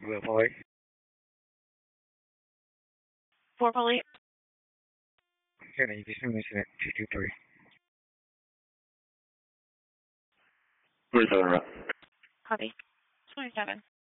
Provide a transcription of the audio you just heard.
Will Polly. 4 Polly. Can I use this incident 223? 47 route. Copy. 27.